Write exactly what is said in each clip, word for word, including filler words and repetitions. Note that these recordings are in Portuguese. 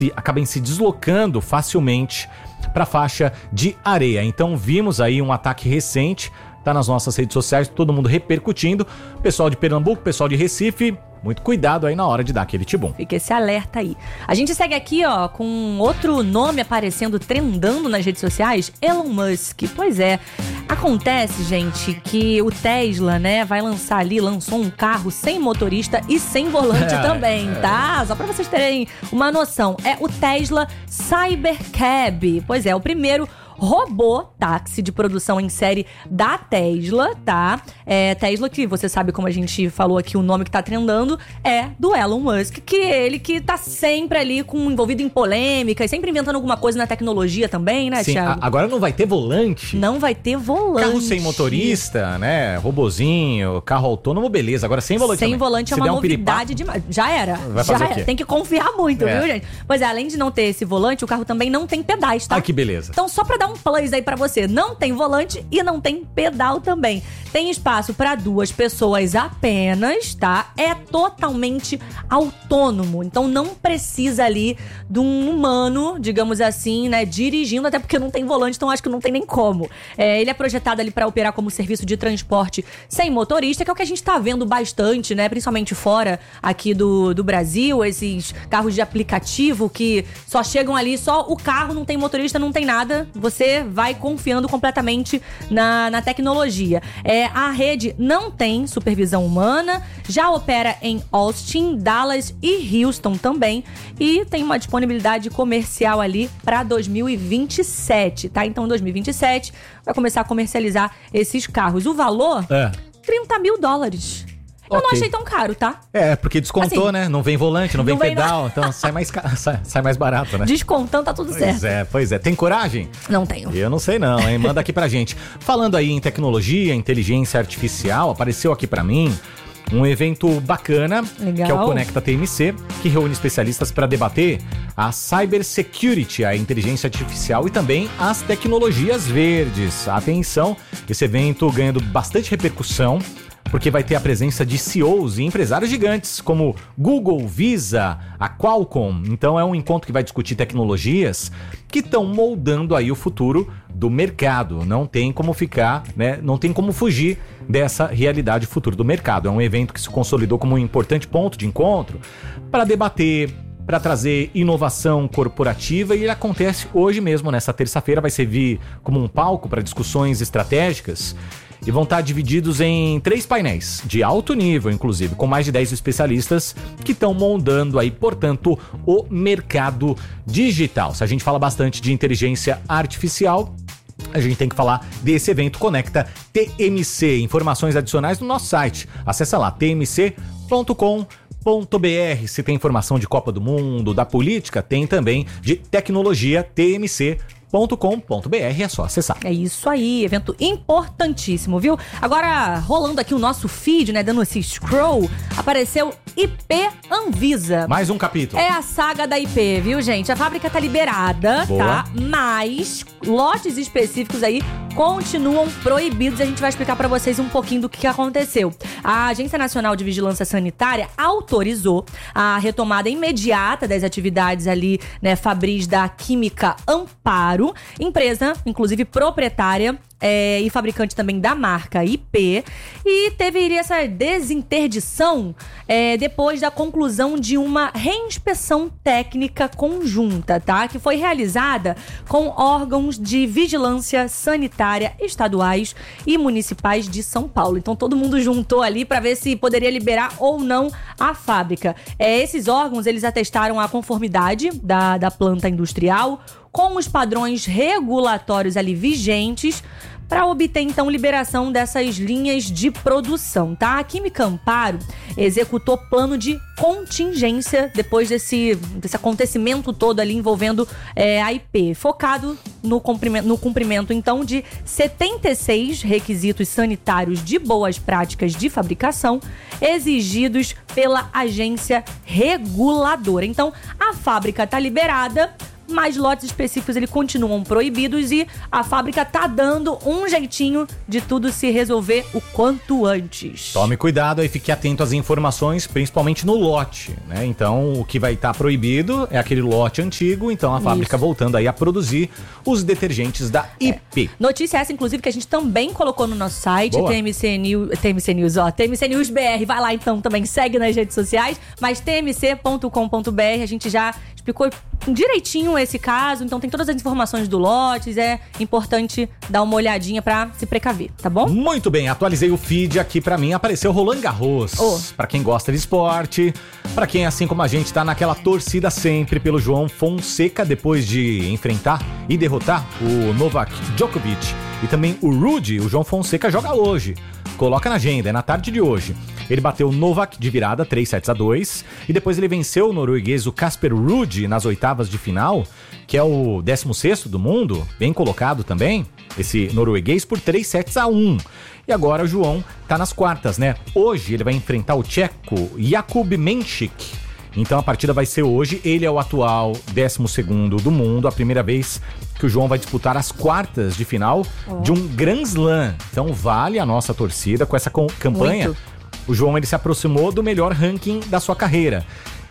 acabem se deslocando facilmente para a faixa de areia. Então vimos aí um ataque recente, tá nas nossas redes sociais, todo mundo repercutindo. Pessoal de Pernambuco, pessoal de Recife, muito cuidado aí na hora de dar aquele tibum. Fica esse alerta aí. A gente segue aqui, ó, com outro nome aparecendo, trendando nas redes sociais, Elon Musk. Pois é, acontece, gente, que o Tesla, né, vai lançar ali, lançou um carro sem motorista e sem volante é, também, é. tá? Só pra vocês terem uma noção. É o Tesla Cybercab. Pois é, o primeiro robô táxi de produção em série da Tesla, tá? É, Tesla, que você sabe, como a gente falou aqui, o nome que tá trendando é do Elon Musk, que é ele que tá sempre ali com, envolvido em polêmicas, sempre inventando alguma coisa na tecnologia também, né, Sim, Thiago? A, agora não vai ter volante. Não vai ter volante. Carro sem motorista, né? Robozinho, carro autônomo, beleza. Agora sem volante Sem também. volante é Se uma der um novidade piripaco, demais. Já era. vai Já fazer era. o quê? Tem que confiar muito, É. viu, gente? Pois é, além de não ter esse volante, o carro também não tem pedais, tá? Ah, que beleza. Então, só pra dar um plus aí pra você, não tem volante e não tem pedal também. Tem espaço pra duas pessoas apenas, tá? É totalmente autônomo. Então, não precisa ali de um humano, digamos assim, né, dirigindo, até porque não tem volante, então acho que não tem nem como. É, ele é projetado ali pra operar como serviço de transporte sem motorista, que é o que a gente tá vendo bastante, né? Principalmente fora aqui do, do Brasil, esses carros de aplicativo que só chegam ali, só o carro, não tem motorista, não tem nada. Você vai confiando completamente na, na tecnologia. É, a rede não tem supervisão humana, já opera em Austin, Dallas e Houston também, e tem uma disponibilidade comercial ali para dois mil e vinte e sete, tá? Então, em dois mil e vinte e sete vai começar a comercializar esses carros. O valor, É. trinta mil dólares. Eu Ok. não achei tão caro, tá? É, porque descontou, Assim, né? Não vem volante, não vem não vem pedal, então sai mais, ca- sai, sai mais barato, né? Descontando, tá tudo Pois certo. é, pois é. Tem coragem? Não tenho. Eu não sei não, hein? Manda aqui pra gente. Falando aí em tecnologia, inteligência artificial, apareceu aqui pra mim um evento bacana, Legal. que é o Conecta T M C, que reúne especialistas para debater a cybersecurity, a inteligência artificial e também as tecnologias verdes. Atenção, esse evento ganhando bastante repercussão, porque vai ter a presença de C E Os e empresários gigantes como Google, Visa, a Qualcomm. Então é um encontro que vai discutir tecnologias que estão moldando aí o futuro do mercado. Não tem como ficar, né? Não tem como fugir dessa realidade futuro do mercado. É um evento que se consolidou como um importante ponto de encontro para debater, para trazer inovação corporativa, e ele acontece hoje mesmo, nessa terça-feira, vai servir como um palco para discussões estratégicas. E vão estar divididos em três painéis, de alto nível, inclusive, com mais de dez especialistas que estão moldando aí, portanto, o mercado digital. Se a gente fala bastante de inteligência artificial, a gente tem que falar desse evento Conecta T M C. Informações adicionais no nosso site. Acesse lá, t m c ponto com ponto b r. Se tem informação de Copa do Mundo, da política, tem também de tecnologia, t m c ponto com ponto b r, é só acessar. É isso aí, evento importantíssimo, viu? Agora, rolando aqui o nosso feed, né, dando esse scroll, apareceu I P Anvisa. Mais um capítulo. É a saga da I P, viu, gente? A fábrica tá liberada, Boa. tá? Mas lotes específicos aí continuam proibidos. A gente vai explicar pra vocês um pouquinho do que aconteceu. A Agência Nacional de Vigilância Sanitária autorizou a retomada imediata das atividades ali, né, fabris da Química Amparo, empresa, inclusive proprietária É, e fabricante também da marca I P, e teve essa desinterdição é, depois da conclusão de uma reinspeção técnica conjunta, tá? Que foi realizada com órgãos de vigilância sanitária estaduais e municipais de São Paulo. Então todo mundo juntou ali para ver se poderia liberar ou não a fábrica. É, esses órgãos, eles atestaram a conformidade da, da planta industrial com os padrões regulatórios ali vigentes para obter, então, liberação dessas linhas de produção, tá? A Química Amparo executou plano de contingência depois desse, desse acontecimento todo ali envolvendo é, a I P, focado no cumprimento, no cumprimento, então, de setenta e seis requisitos sanitários de boas práticas de fabricação exigidos pela agência reguladora. Então, a fábrica está liberada, mas lotes específicos ele continuam proibidos e a fábrica tá dando um jeitinho de tudo se resolver o quanto antes. Tome cuidado aí, fique atento às informações, principalmente no lote, né? Então, o que vai estar proibido é aquele lote antigo, então a Isso. fábrica voltando aí a produzir os detergentes da I P. É. Notícia essa, inclusive, que a gente também colocou no nosso site, Boa. T M C News, T M C News, ó, T M C News B R, vai lá então também, segue nas redes sociais, mas t m c ponto com ponto b r, a gente já explicou direitinho esse caso, então tem todas as informações do lotes, é importante dar uma olhadinha pra se precaver, tá bom? Muito bem, atualizei o feed aqui pra mim, apareceu Roland Garros. Oh. Pra quem gosta de esporte, pra quem, assim como a gente, tá naquela torcida sempre pelo João Fonseca, depois de enfrentar e derrotar o Novak Djokovic e também o Rudy, o João Fonseca joga hoje. Coloca na agenda, é na tarde de hoje. Ele bateu o Novak de virada, três sets a dois, e depois ele venceu o norueguês, o Casper Ruud, nas oitavas de final, que é o décimo sexto do mundo, bem colocado também, esse norueguês, por três sets a um. E agora o João tá nas quartas, né? Hoje ele vai enfrentar o tcheco Jakub Menchik. Então a partida vai ser hoje, ele é o atual décimo segundo do mundo, a primeira vez que o João vai disputar as quartas de final oh. de um Grand Slam. Então vale a nossa torcida com essa com- campanha. Muito. O João ele se aproximou do melhor ranking da sua carreira.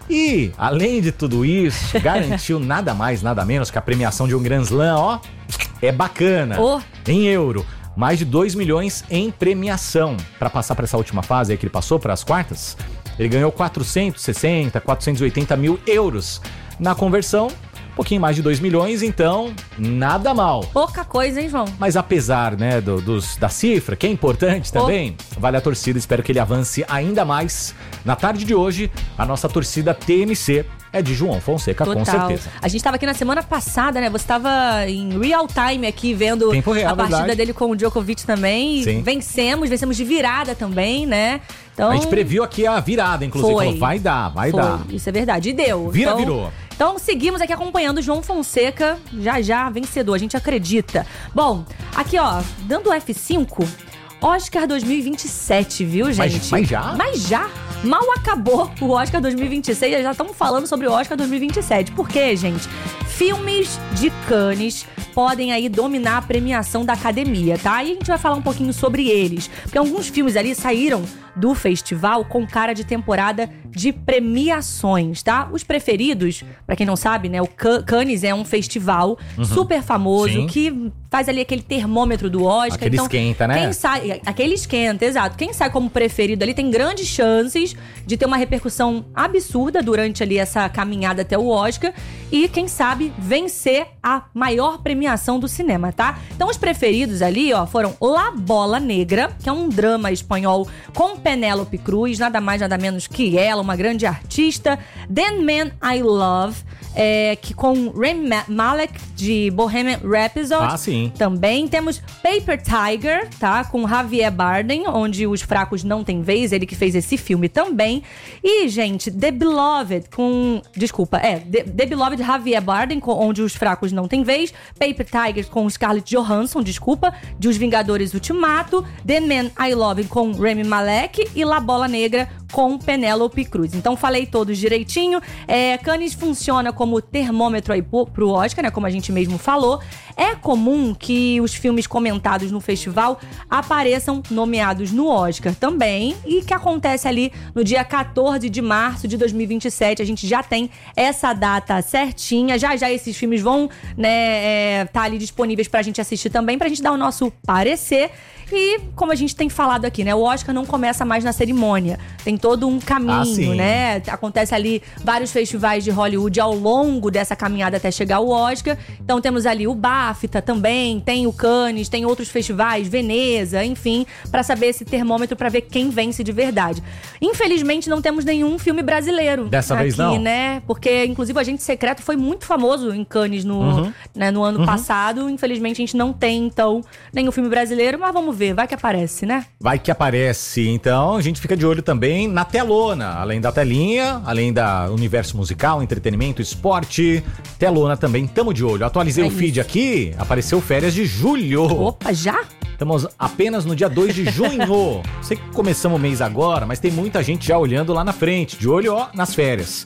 E, além de tudo isso, garantiu nada mais, nada menos que a premiação de um Grand Slam, ó, é bacana, oh. em euro. Mais de dois milhões em premiação para passar para essa última fase aí que ele passou, para as quartas. Ele ganhou quatrocentos e sessenta, quatrocentos e oitenta mil euros. Na conversão, um pouquinho mais de dois milhões, então nada mal. Pouca coisa, hein, João? Mas apesar, né, do, dos, da cifra, que é importante também, oh. vale a torcida, espero que ele avance ainda mais. Na tarde de hoje, a nossa torcida T M C é de João Fonseca, Total. Com certeza. A gente tava aqui na semana passada, né? Você tava em real time aqui, vendo Tempo real, a partida verdade. dele com o Djokovic também. Sim. Vencemos, vencemos de virada também, né? Então, a gente previu aqui a virada, inclusive. Foi. Falou, vai dar, vai Foi. dar. Isso é verdade. E deu. Vira, então, virou. Então seguimos aqui acompanhando o João Fonseca, já já vencedor, a gente acredita. Bom, aqui ó, dando o F cinco, Oscar dois mil e vinte e sete, viu, gente? Mas, mas já? Mas já. Mal acabou o Oscar dois mil e vinte e seis, já estamos falando sobre o Oscar dois mil e vinte e sete. Por quê, gente? Filmes de Cannes podem aí dominar a premiação da academia, tá? E a gente vai falar um pouquinho sobre eles. Porque alguns filmes ali saíram do festival com cara de temporada de premiações, tá? Os preferidos, pra quem não sabe, né? O Cannes é um festival uhum. super famoso, Sim. que faz ali aquele termômetro do Oscar. Aquele então, esquenta, né? Quem sai, aquele esquenta, exato. Quem sai como preferido ali tem grandes chances de ter uma repercussão absurda durante ali essa caminhada até o Oscar e, quem sabe, vencer a maior premiação do cinema, tá? Então, os preferidos ali, ó, foram La Bola Negra, que é um drama espanhol com Penélope Cruz, nada mais, nada menos que ela, uma grande artista. The Man I Love, é, que com Rami Malek, de Bohemian Rhapsody. Ah, sim. Também temos Paper Tiger, tá? Com Javier Bardem, onde os fracos não têm vez, ele que fez esse filme também. E, gente, The Beloved, com... Desculpa, é, The, The Beloved, Javier Bardem, com, onde os fracos não têm vez. Paper Tiger com Scarlett Johansson, desculpa, de Os Vingadores Ultimato. The Man I Love com Rami Malek e La Bola Negra com Penélope Cruz. Então, falei todos direitinho. É, Cannes funciona como termômetro aí pro Oscar, né? Como a gente mesmo falou. É comum que os filmes comentados no festival apareçam nomeados no Oscar também, e que acontece ali no dia quatorze de março de dois mil e vinte e sete. A gente já tem essa data certinha. Já já esses filmes vão, né, é, tá ali disponíveis pra gente assistir também, pra gente dar o nosso parecer. E, como a gente tem falado aqui, né? O Oscar não começa mais na cerimônia. Tem todo um caminho, ah, né? Acontece ali vários festivais de Hollywood ao longo dessa caminhada até chegar ao Oscar. Então temos ali o BAFTA também, tem o Cannes, tem outros festivais, Veneza, enfim, pra saber esse termômetro, pra ver quem vence de verdade. Infelizmente, não temos nenhum filme brasileiro dessa aqui, vez não, né? Porque, inclusive, o Agente Secreto foi muito famoso em Cannes no, uhum. né, no ano uhum. passado. Infelizmente, a gente não tem, então, nenhum filme brasileiro, mas vamos ver. Vai que aparece, né? Vai que aparece. Então, a gente fica de olho também na telona. Além da telinha, além da universo musical, entretenimento, esporte, telona também. Tamo de olho. Atualizei é o feed isso. aqui, apareceu férias de julho. Opa, já? Estamos apenas no dia dois de junho. Sei que começamos o mês agora, mas tem muita gente já olhando lá na frente. De olho, ó, nas férias.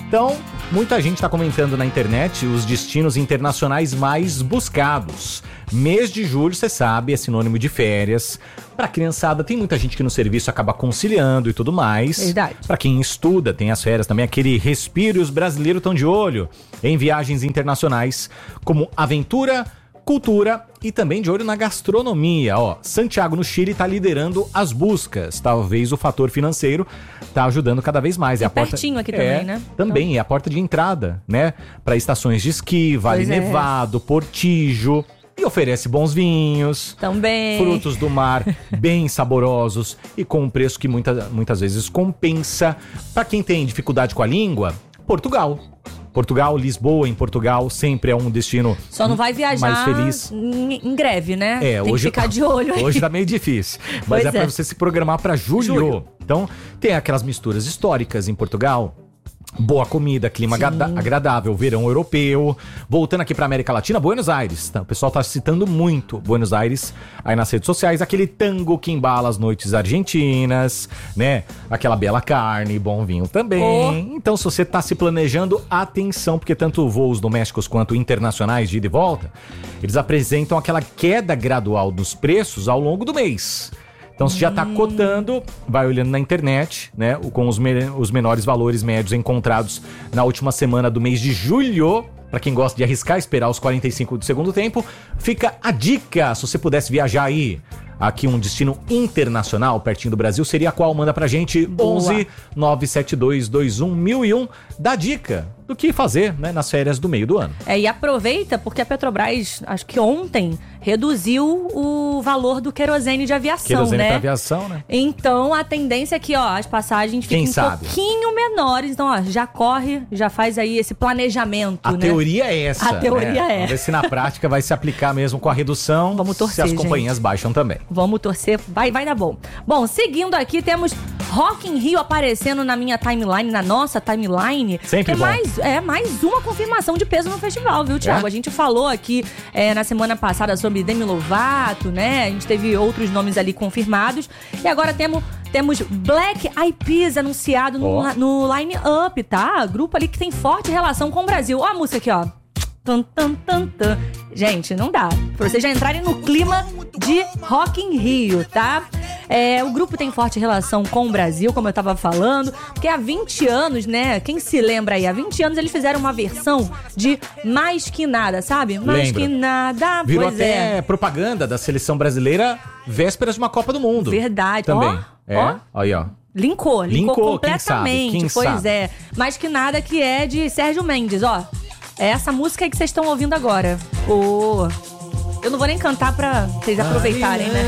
Então, muita gente está comentando na internet os destinos internacionais mais buscados. Mês de julho, você sabe, é sinônimo de férias. Pra criançada, tem muita gente que no serviço acaba conciliando e tudo mais. Verdade. Pra quem estuda, tem as férias também, aquele respiro, e os brasileiros estão de olho em viagens internacionais como aventura, cultura e também de olho na gastronomia. Ó, Santiago, no Chile, está liderando as buscas. Talvez o fator financeiro tá ajudando cada vez mais. E é a porta... pertinho aqui é, também, né? Também, então... é a porta de entrada, né? Para estações de esqui, Vale pois Nevado, é. Portijo. E oferece bons vinhos, também frutos do mar bem saborosos e com um preço que muita, muitas vezes compensa. Para quem tem dificuldade com a língua, Portugal. Portugal, Lisboa, em Portugal, sempre é um destino Só não vai viajar mais feliz. Em, em greve, né? É, tem hoje, que ficar de olho aí. Hoje tá meio difícil, mas Pois é, é. para você se programar para julho. Julho. Então, tem aquelas misturas históricas em Portugal. Boa comida, clima agrada- agradável, verão europeu. Voltando aqui pra América Latina, Buenos Aires. Tá? O pessoal tá citando muito Buenos Aires aí nas redes sociais. Aquele tango que embala as noites argentinas, né? Aquela bela carne, bom vinho também. Oh. Então, se você tá se planejando, atenção, porque tanto voos domésticos quanto internacionais de ida e volta, eles apresentam aquela queda gradual dos preços ao longo do mês. Então, se já está cotando, vai olhando na internet, né? Com os, me- os menores valores médios encontrados na última semana do mês de julho. Para quem gosta de arriscar, esperar os quarenta e cinco do segundo tempo, fica a dica. Se você pudesse viajar aí, aqui um destino internacional, pertinho do Brasil, seria qual? Manda pra gente, Boa. onze nove sete dois dois um mil e um. Dá dica do que fazer, né, nas férias do meio do ano. É, e aproveita porque a Petrobras, acho que ontem, reduziu o valor do querosene de aviação, Querosene né? pra aviação, né? Então, a tendência é que, ó, as passagens Quem fiquem sabe? um pouquinho menores. Então, ó, já corre, já faz aí esse planejamento, A né? teoria é essa. A teoria né? é. Vamos ver se na prática vai se aplicar mesmo com a redução. Vamos torcer, se as companhias gente. baixam também. Vamos torcer, vai, vai dar bom. Bom, seguindo aqui, temos Rock in Rio aparecendo na minha timeline, na nossa timeline. Sempre é bom. mais É mais uma confirmação de peso no festival, viu, Thiago? É? A gente falou aqui é, na semana passada sobre Demi Lovato, né? A gente teve outros nomes ali confirmados. E agora temos... Temos Black Eyed Peas anunciado no, Ó. no line-up, tá? Grupo ali que tem forte relação com o Brasil. Ó a música aqui, ó. Tum, tum, tum, tum. Gente, não dá. Pra vocês já entrarem no clima de Rock in Rio, tá? É, o grupo tem forte relação com o Brasil, como eu tava falando, porque há vinte anos, né? Quem se lembra aí? Há vinte anos eles fizeram uma versão de Mais Que Nada, sabe? Mais Lembro. Que Nada, Virou pois até é. propaganda da seleção brasileira vésperas de uma Copa do Mundo. Verdade. Também. Ó, é. ó. Aí, ó. Linkou, linkou, Linkou, quem sabe, completamente. quem pois sabe. é. Mais Que Nada, que é de Sérgio Mendes, ó. É essa música aí que vocês estão ouvindo agora. Ô. Eu não vou nem cantar pra vocês aproveitarem, né?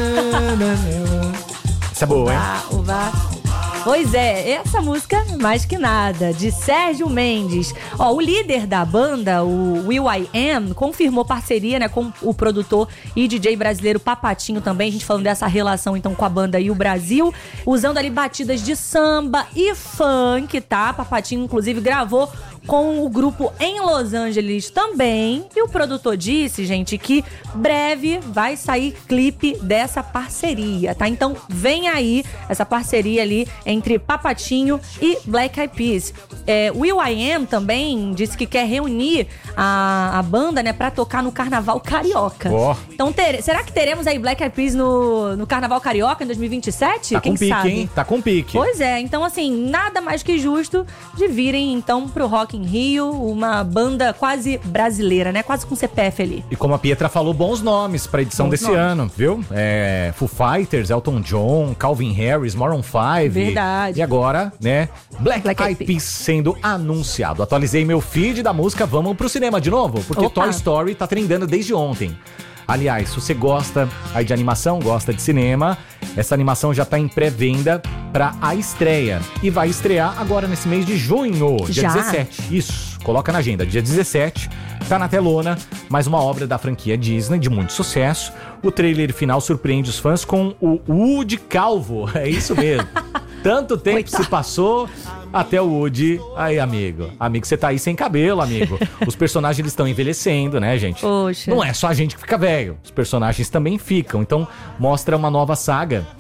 Essa é boa, hein? Ah, o vá. Pois é, essa música, Mais Que Nada, de Sérgio Mendes. Ó, o líder da banda, o Will I Am, confirmou parceria, né, com o produtor e D J brasileiro Papatinho também. A gente falando dessa relação, então, com a banda e o Brasil. Usando ali batidas de samba e funk, tá? Papatinho, inclusive, gravou com o grupo em Los Angeles também. E o produtor disse, gente, que breve vai sair clipe dessa parceria, tá? Então vem aí essa parceria ali entre Papatinho e Black Eyed Peas. É, Will I Am também disse que quer reunir a, a banda, né, pra tocar no Carnaval Carioca. Ó. Então ter, será que teremos aí Black Eyed Peas no, no Carnaval Carioca em dois mil e vinte e sete? Tá Quem com pique, sabe? hein? Tá com pique. Pois é, então assim, nada mais que justo de virem então pro Rock in Rio, uma banda quase brasileira, né? Quase com C P F ali. E como a Pietra falou, bons nomes pra edição Bons desse nomes. ano, viu? É, Foo Fighters, Elton John, Calvin Harris, Maroon five. Verdade. E agora, né, Black, Black Eyed Eyed Peas sendo anunciado. Atualizei meu feed da música, vamos pro cinema de novo? Porque Opa. Toy Story tá trendando desde ontem. Aliás, se você gosta aí de animação, gosta de cinema, essa animação já tá em pré-venda pra a estreia. E vai estrear agora nesse mês de junho, dia Já? dezessete. Isso, coloca na agenda, dia dezessete. Tá na telona, mais uma obra da franquia Disney de muito sucesso. O trailer final surpreende os fãs com o Woody calvo. É isso mesmo. Tanto tempo Coitado. se passou até o Woody. Aí, amigo. Amigo, você tá aí sem cabelo, amigo. Os personagens eles estão envelhecendo, né, gente? Poxa. Não é só a gente que fica velho. Os personagens também ficam. Então, mostra uma nova saga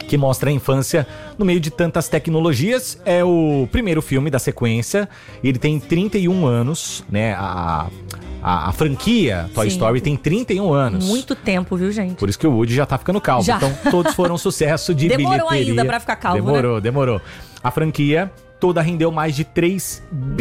que mostra a infância no meio de tantas tecnologias. É o primeiro filme da sequência. Ele tem trinta e um anos, né? A, a, a franquia Toy Sim. Story tem trinta e um anos. Muito tempo, viu, gente? Por isso que o Woody já tá ficando calvo. Já. Então todos foram um sucesso de demorou bilheteria. Demorou ainda pra ficar calvo, Demorou, né? demorou. A franquia toda rendeu mais de três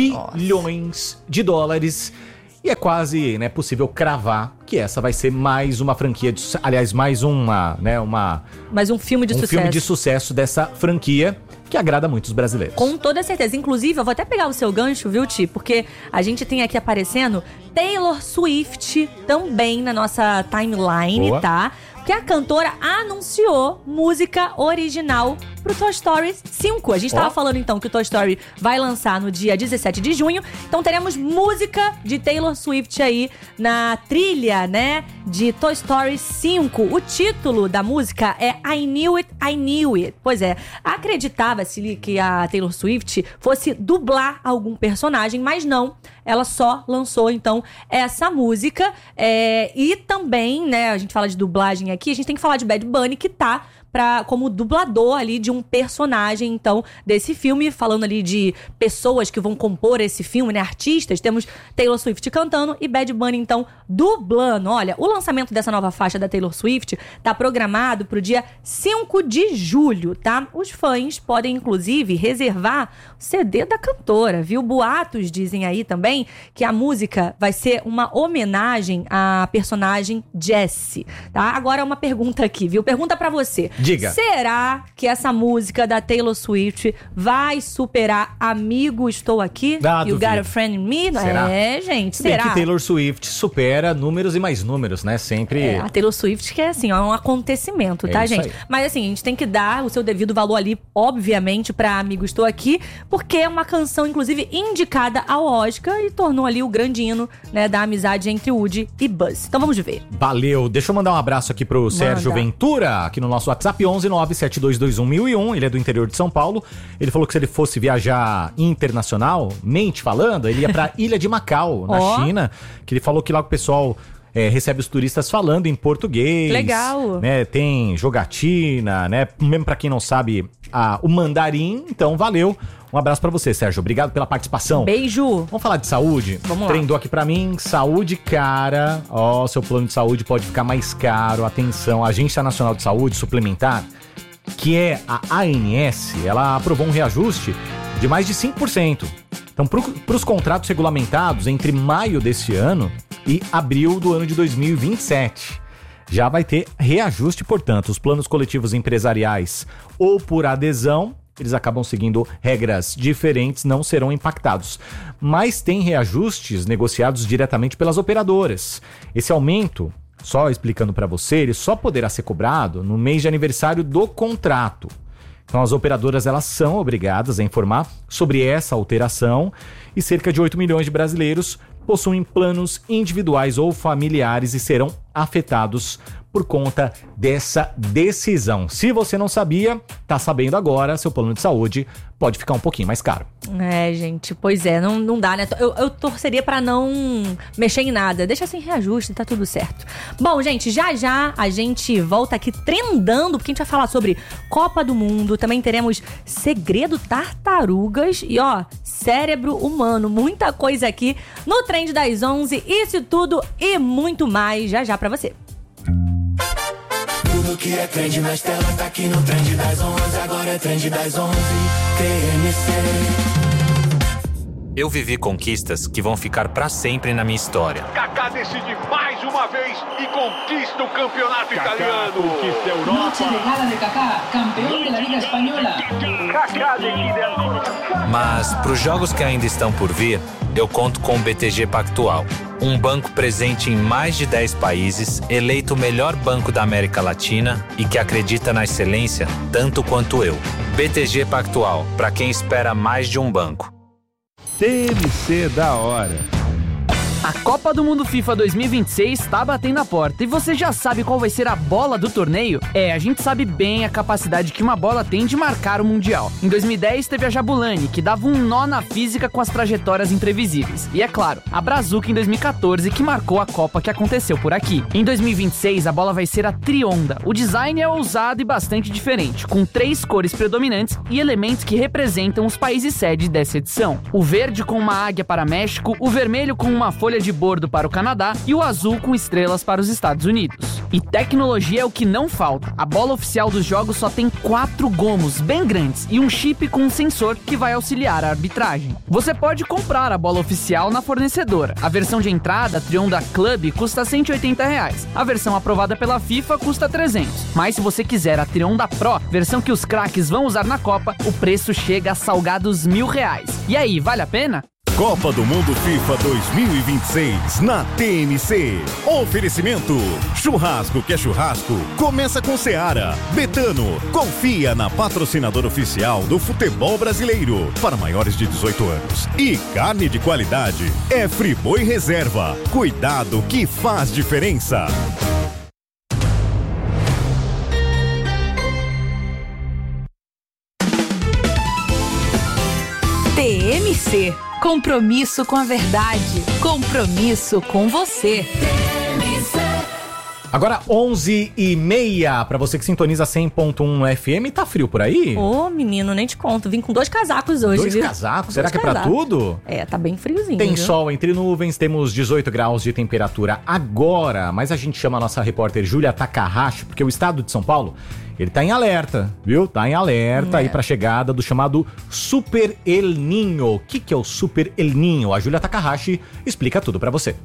bilhões de dólares. E é quase, né, possível cravar que essa vai ser mais uma franquia, de, aliás, mais uma, né, uma... Mais um filme de um sucesso. Um filme de sucesso dessa franquia que agrada muito os brasileiros. Com toda certeza. Inclusive, eu vou até pegar o seu gancho, viu, Ti? Porque a gente tem aqui aparecendo Taylor Swift também na nossa timeline, Boa. tá? Que a cantora anunciou música original pro Toy Story cinco. A gente oh. tava falando então que o Toy Story vai lançar no dia dezessete de junho. Então teremos música de Taylor Swift aí na trilha, né, de Toy Story cinco. O título da música é I Knew It, I Knew It. Pois é, acreditava-se que a Taylor Swift fosse dublar algum personagem, mas não. Ela só lançou, então, essa música. É, e também, né, a gente fala de dublagem aqui, a gente tem que falar de Bad Bunny, que tá pra, como dublador ali de um personagem, então, desse filme. Falando ali de pessoas que vão compor esse filme, né, artistas. Temos Taylor Swift cantando e Bad Bunny, então, dublando. Olha, o lançamento dessa nova faixa da Taylor Swift tá programado pro dia cinco de julho, tá? Os fãs podem, inclusive, reservar o C D da cantora, viu? Boatos dizem aí também que a música vai ser uma homenagem à personagem Jessie, tá? Agora uma pergunta aqui, viu? Pergunta pra você. Diga. Será que essa música da Taylor Swift vai superar Amigo Estou Aqui? Ah, You Got a Friend in Me? Será? É, gente, Bem será? que Taylor Swift supera números e mais números, né? Sempre... É, a Taylor Swift que é assim, ó, é um acontecimento, tá, é gente? Aí. Mas assim, a gente tem que dar o seu devido valor ali, obviamente, pra Amigo Estou Aqui, porque é uma canção, inclusive, indicada ao Oscar e tornou ali o grande hino, né, da amizade entre Woody e Buzz. Então vamos ver. Valeu. Deixa eu mandar um abraço aqui pro Manda. Sérgio Ventura, aqui no nosso WhatsApp, onze nove sete dois dois um um zero um. Ele é do interior de São Paulo. Ele falou que se ele fosse viajar internacionalmente falando, ele ia pra Ilha de Macau, na oh. China, que ele falou que lá o pessoal... É, recebe os turistas falando em português. Legal. Né, tem jogatina, né? Mesmo pra quem não sabe a, o mandarim. Então, valeu. Um abraço pra você, Sérgio. Obrigado pela participação. Beijo. Vamos falar de saúde? Vamos lá. Trendou aqui pra mim. Saúde cara. Ó, oh, seu plano de saúde pode ficar mais caro. Atenção, a Agência Nacional de Saúde Suplementar, que é a A N S, ela aprovou um reajuste de mais de cinco por cento. Então, para os contratos regulamentados entre maio desse ano e abril do ano de dois mil e vinte e sete, já vai ter reajuste. Portanto, os planos coletivos empresariais ou por adesão, eles acabam seguindo regras diferentes, não serão impactados. Mas tem reajustes negociados diretamente pelas operadoras. Esse aumento, só explicando para você, ele só poderá ser cobrado no mês de aniversário do contrato. Então as operadoras elas são obrigadas a informar sobre essa alteração e cerca de oito milhões de brasileiros possuem planos individuais ou familiares e serão afetados por conta dessa decisão. Se você não sabia, tá sabendo agora, seu plano de saúde pode ficar um pouquinho mais caro. É, gente, pois é, não, não dá, né? Eu, eu torceria pra não mexer em nada. Deixa sem reajuste, tá tudo certo. Bom, gente, já já a gente volta aqui trendando, porque a gente vai falar sobre Copa do Mundo, também teremos Segredo Tartarugas e, ó, cérebro humano. Muita coisa aqui no Trend das onze, isso tudo e muito mais já já pra você. Tudo que é trend nas telas tá aqui no Trend das onze. Agora é Trend das onze, T M C. Eu vivi conquistas que vão ficar pra sempre na minha história. Kaká decide mais uma vez e conquista o campeonato Kaká italiano. Conquista a Europa. Noche de gala de Kaká, campeão da Liga Espanhola. Kaká decide agora. Mas pros jogos que ainda estão por vir, eu conto com o B T G Pactual. Um banco presente em mais de dez países, eleito o melhor banco da América Latina e que acredita na excelência tanto quanto eu. B T G Pactual, para quem espera mais de um banco. T M C da hora. A Copa do Mundo FIFA dois mil e vinte e seis está batendo a porta e você já sabe qual vai ser a bola do torneio? É, a gente sabe bem a capacidade que uma bola tem de marcar o Mundial. Em dois mil e dez teve a Jabulani, que dava um nó na física com as trajetórias imprevisíveis. E é claro, a Brazuca em dois mil e quatorze, que marcou a Copa que aconteceu por aqui. Em dois mil e vinte e seis a bola vai ser a Trionda. O design é ousado e bastante diferente, com três cores predominantes e elementos que representam os países sede dessa edição. O verde com uma águia para México, o vermelho com uma folha de bordo para o Canadá e o azul com estrelas para os Estados Unidos. E tecnologia é o que não falta. A bola oficial dos jogos só tem quatro gomos bem grandes e um chip com um sensor que vai auxiliar a arbitragem. Você pode comprar a bola oficial na fornecedora. A versão de entrada, Trionda Club, custa cento e oitenta reais. A versão aprovada pela FIFA custa trezentos. Mas se você quiser a Trionda Pro, versão que os craques vão usar na Copa, o preço chega a salgados mil reais. E aí, vale a pena? Copa do Mundo FIFA dois mil e vinte e seis na T M C. Oferecimento: churrasco que é churrasco, começa com Seara. Betano, confia na patrocinadora oficial do futebol brasileiro para maiores de dezoito anos. E carne de qualidade é Friboi Reserva. Cuidado que faz diferença. T M C. Compromisso com a verdade. Compromisso com você. Agora onze e meia, pra você que sintoniza cem ponto um F M, tá frio por aí? Ô, menino, nem te conto. Vim com dois casacos hoje, Dois viu? casacos? Será Dois que é pra casacos. tudo? É, tá bem friozinho. Tem viu? sol entre nuvens, temos dezoito graus de temperatura agora, mas a gente chama a nossa repórter Júlia Takahashi, porque o estado de São Paulo, ele tá em alerta, viu? Tá em alerta É. aí pra chegada do chamado Super El Niño. O que que é o Super El Niño? A Júlia Takahashi explica tudo pra você.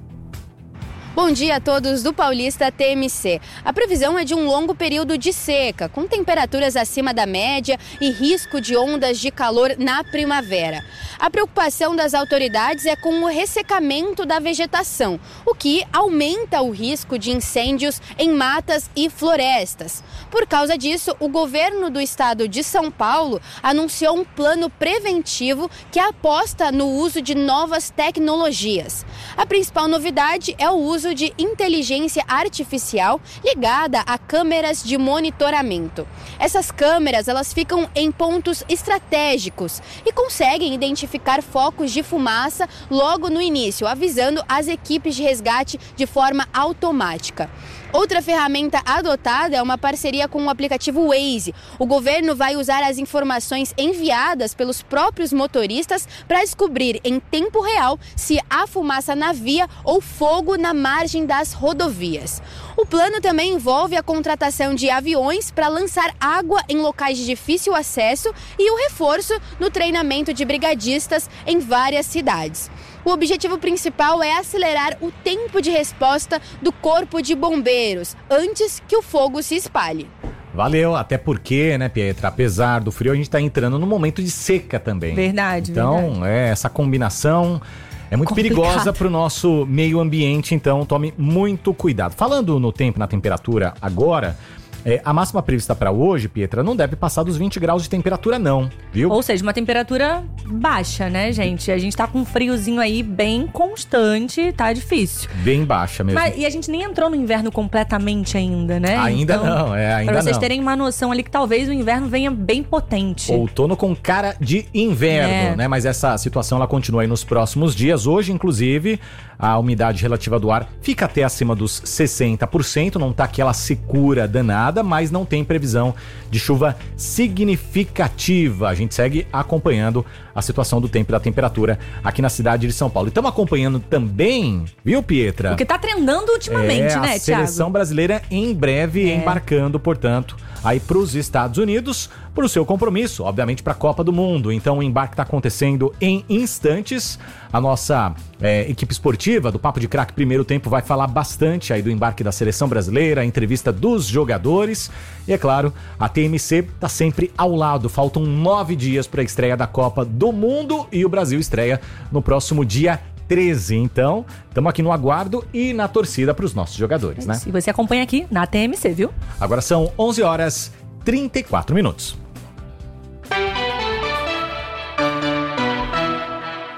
Bom dia a todos do Paulista T M C. A previsão é de um longo período de seca, com temperaturas acima da média e risco de ondas de calor na primavera. A preocupação das autoridades é com o ressecamento da vegetação, o que aumenta o risco de incêndios em matas e florestas. Por causa disso, o governo do estado de São Paulo anunciou um plano preventivo que aposta no uso de novas tecnologias. A principal novidade é o uso de inteligência artificial ligada a câmeras de monitoramento. Essas câmeras, elas ficam em pontos estratégicos e conseguem identificar focos de fumaça logo no início, avisando as equipes de resgate de forma automática. Outra ferramenta adotada é uma parceria com o aplicativo Waze. O governo vai usar as informações enviadas pelos próprios motoristas para descobrir em tempo real se há fumaça na via ou fogo na margem das rodovias. O plano também envolve a contratação de aviões para lançar água em locais de difícil acesso e o reforço no treinamento de brigadistas em várias cidades. O objetivo principal é acelerar o tempo de resposta do Corpo de Bombeiros antes que o fogo se espalhe. Valeu, até porque, né, Pietra, apesar do frio, a gente tá entrando num momento de seca também. Verdade, Então, verdade. é, essa combinação é muito Complicado. perigosa pro nosso meio ambiente, então tome muito cuidado. Falando no tempo, na temperatura agora, é, a máxima prevista para hoje, Pietra, não deve passar dos vinte graus de temperatura não, viu? Ou seja, uma temperatura baixa, né, gente? A gente tá com um friozinho aí bem constante, tá difícil. Bem baixa mesmo. Mas, e a gente nem entrou no inverno completamente ainda, né? Ainda Então, não, é, ainda pra vocês não. terem uma noção ali que talvez o inverno venha bem potente. Outono com cara de inverno, É. né? Mas essa situação ela continua aí nos próximos dias. Hoje, inclusive, a umidade relativa do ar fica até acima dos sessenta por cento, não tá aquela secura danada, mas não tem previsão de chuva significativa. A gente segue acompanhando a situação do tempo e da temperatura aqui na cidade de São Paulo. E estamos acompanhando também, viu, Pietra? O que tá trendando ultimamente, é, né, a seleção Thiago? brasileira em breve É. embarcando, portanto, aí para os Estados Unidos, para o seu compromisso, obviamente para a Copa do Mundo. Então o embarque está acontecendo em instantes. A nossa é, equipe esportiva do Papo de Craque Primeiro Tempo vai falar bastante aí do embarque da seleção brasileira, a entrevista dos jogadores. E é claro, a T M C está sempre ao lado. Faltam nove dias para a estreia da Copa do Mundo e o Brasil estreia no próximo dia treze. Então, estamos aqui no aguardo e na torcida para os nossos jogadores, né? E você acompanha aqui na T M C, viu? Agora são onze horas e trinta e quatro minutos.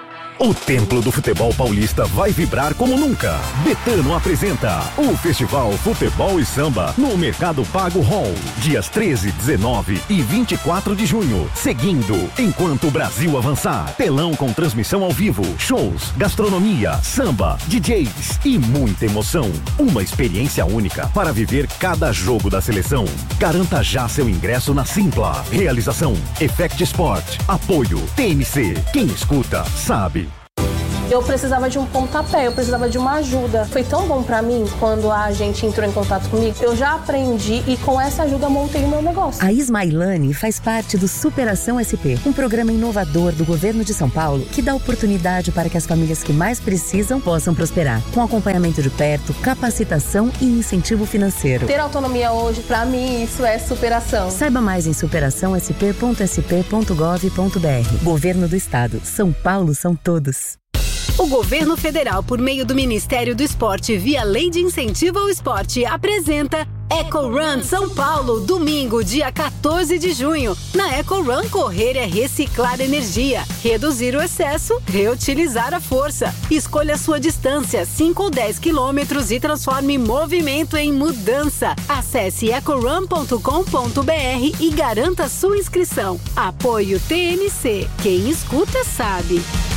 O Templo do Futebol Paulista vai vibrar como nunca. Betano apresenta o Festival Futebol e Samba no Mercado Pago Hall, dias treze, dezenove e vinte e quatro de junho. Seguindo, enquanto o Brasil avançar, telão com transmissão ao vivo, shows, gastronomia, samba, D Js e muita emoção. Uma experiência única para viver cada jogo da seleção. Garanta já seu ingresso na Simpla. Realização Effect Sport. Apoio T M C. Quem escuta, sabe. Eu precisava de um pontapé, eu precisava de uma ajuda. Foi tão bom pra mim quando a gente entrou em contato comigo. Eu já aprendi e com essa ajuda montei o meu negócio. A Ismailane faz parte do Superação S P, um programa inovador do governo de São Paulo que dá oportunidade para que as famílias que mais precisam possam prosperar, com acompanhamento de perto, capacitação e incentivo financeiro. Ter autonomia hoje, pra mim, isso é superação. Saiba mais em superação s p ponto s p ponto gov ponto b r. Governo do Estado. São Paulo são todos. O governo federal, por meio do Ministério do Esporte, via Lei de Incentivo ao Esporte, apresenta Eco Run São Paulo, domingo, dia quatorze de junho. Na Eco Run, correr é reciclar energia, reduzir o excesso, reutilizar a força. Escolha a sua distância, cinco ou dez quilômetros, e transforme movimento em mudança. Acesse eco run ponto com ponto b r e garanta sua inscrição. Apoio T M C. Quem escuta sabe.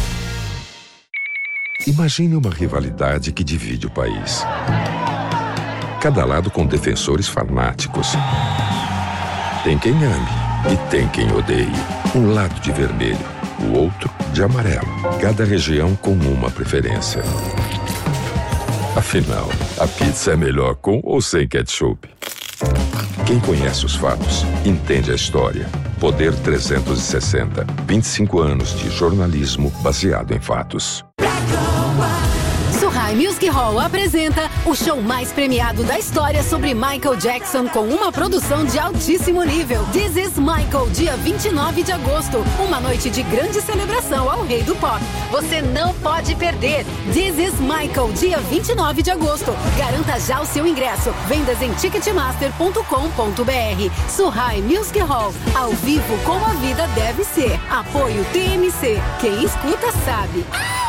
Imagine uma rivalidade que divide o país. Cada lado com defensores fanáticos. Tem quem ame e tem quem odeie. Um lado de vermelho, o outro de amarelo. Cada região com uma preferência. Afinal, a pizza é melhor com ou sem ketchup? Quem conhece os fatos, entende a história. Poder trezentos e sessenta. vinte e cinco anos de jornalismo baseado em fatos. Surrai Music Hall apresenta o show mais premiado da história sobre Michael Jackson, com uma produção de altíssimo nível. This is Michael, dia vinte e nove de agosto. Uma noite de grande celebração ao rei do pop. Você não pode perder. This is Michael, dia vinte e nove de agosto. Garanta já o seu ingresso. Vendas em ticketmaster ponto com ponto b r. Surrai Music Hall, ao vivo como a vida deve ser. Apoio T M C. Quem escuta sabe.